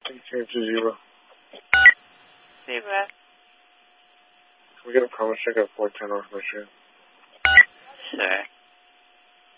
请继续吧。 对吧？ 我给他看了这个，我看到什么事？ 是。